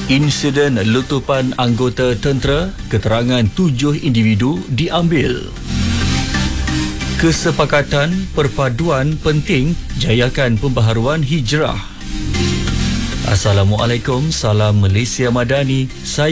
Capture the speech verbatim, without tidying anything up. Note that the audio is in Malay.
Insiden letupan anggota tentera, keterangan tujuh individu diambil. Kesepakatan perpaduan penting jayakan pembaharuan hijrah. Assalamualaikum, salam Malaysia Madani. Saya